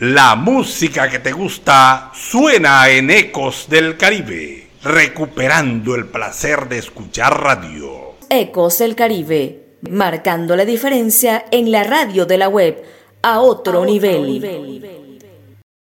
La música que te gusta suena en Ecos del Caribe, recuperando el placer de escuchar radio. Ecos del Caribe, marcando la diferencia en la radio de la web a otro nivel.